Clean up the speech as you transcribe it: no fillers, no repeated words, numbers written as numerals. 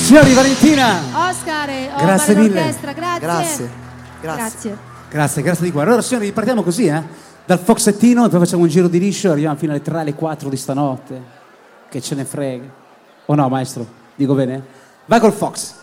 Signori, Valentina. Oscar e Grazie mille. Orchestra, grazie. Grazie di cuore. Allora, signori, partiamo così, dal Foxettino, poi facciamo un giro di liscio e arriviamo fino alle 3, alle 4 di stanotte. Che ce ne frega. O no, maestro? Dico bene? Vai col Fox.